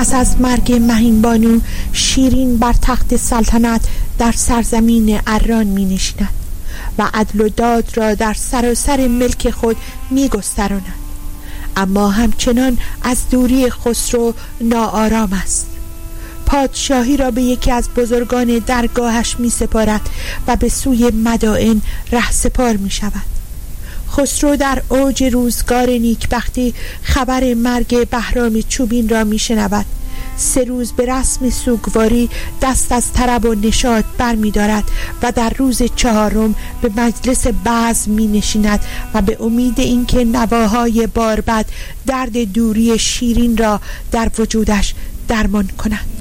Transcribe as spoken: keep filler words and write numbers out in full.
پس از مرگ مهین بانو، شیرین بر تخت سلطنت در سرزمین اران می نشیند و عدل و داد را در سراسر ملک خود می گستراند، اما همچنان از دوری خسرو ناآرام است. پادشاهی را به یکی از بزرگان درگاهش می سپارد و به سوی مدائن رهسپار می شود. خسرو در اوج روزگار نیکبختی خبر مرگ بهرام چوبین را می شنود. سه روز به رسم سوگواری دست از طرب و نشاط بر می دارد و در روز چهارم به مجلس بزم می نشیند و به امید اینکه نواهای باربد درد دوری شیرین را در وجودش درمان کند.